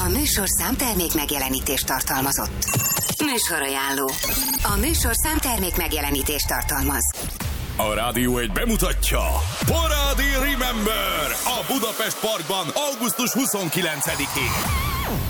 A műsorszám termék megjelenítést tartalmazott. Műsorajánló. A műsorszám termék megjelenítést tartalmaz. A Rádió egy bemutatja Parádi Remember a Budapest Parkban augusztus 29-én.